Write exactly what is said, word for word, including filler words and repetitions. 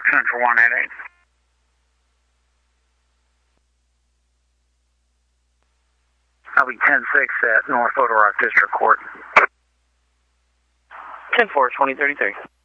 Central one eight eight. I'll be ten six at North Little Rock District Court. ten four, twenty thirty-three.